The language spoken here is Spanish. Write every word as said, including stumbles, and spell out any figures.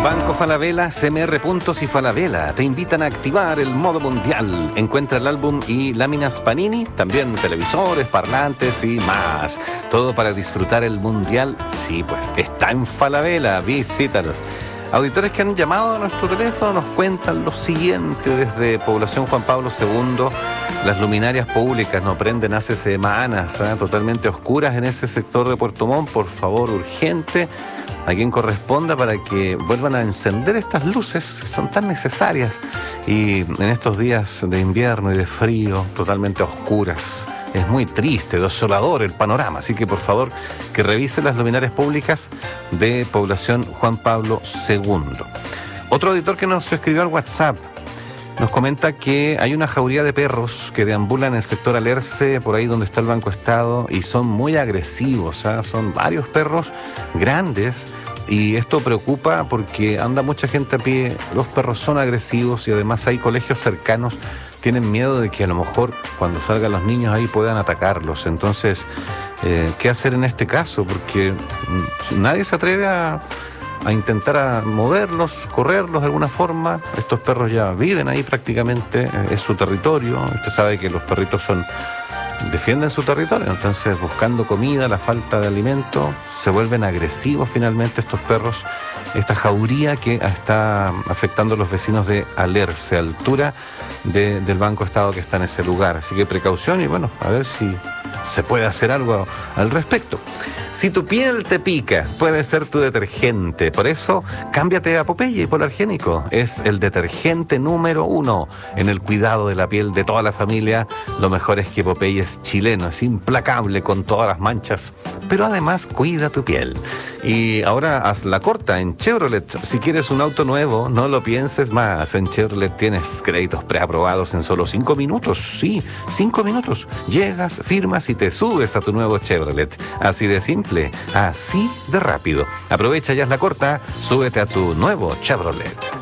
Banco Falabella, C M R Puntos y Falabella te invitan a activar el modo mundial. Encuentra el álbum y láminas Panini, también televisores, parlantes y más. Todo para disfrutar el mundial. Sí, pues está en Falabella, visítalos. Auditores que han llamado a nuestro teléfono nos cuentan lo siguiente desde Población Juan Pablo segundo. Las luminarias públicas no prenden hace semanas, ¿eh? Totalmente oscuras en ese sector de Puerto Montt. Por favor, urgente, a quien corresponda para que vuelvan a encender estas luces, son tan necesarias. Y en estos días de invierno y de frío, totalmente oscuras. Es muy triste, desolador el panorama, así que por favor que revise las luminarias públicas de Población Juan Pablo segundo. Otro auditor que nos escribió al WhatsApp nos comenta que hay una jauría de perros que deambulan en el sector Alerce, por ahí donde está el Banco Estado, y son muy agresivos, ¿eh? Son varios perros grandes. Y esto preocupa porque anda mucha gente a pie, los perros son agresivos y además hay colegios cercanos, tienen miedo de que a lo mejor cuando salgan los niños ahí puedan atacarlos. Entonces, eh, ¿qué hacer en este caso? Porque nadie se atreve a, a intentar a moverlos, correrlos de alguna forma. Estos perros ya viven ahí prácticamente, es su territorio. Usted sabe que los perritos son... defienden su territorio, entonces buscando comida, la falta de alimento, se vuelven agresivos finalmente estos perros, esta jauría que está afectando a los vecinos de Alerce, altura de, del Banco Estado que está en ese lugar. Así que precaución y bueno, a ver si se puede hacer algo al respecto. Si tu piel te pica, puede ser tu detergente. Por eso, cámbiate a Popeye Hipoalergénico. Es el detergente número uno en el cuidado de la piel de toda la familia. Lo mejor es que Popeye es chileno, es implacable con todas las manchas, pero además cuida tu piel. Y ahora haz la corta en Chevrolet. Si quieres un auto nuevo, no lo pienses más. En Chevrolet tienes créditos preaprobados en solo cinco minutos. Sí, cinco minutos. Llegas, firmas y te subes a tu nuevo Chevrolet. Así de simple, así de rápido. Aprovecha ya es la corta, súbete a tu nuevo Chevrolet.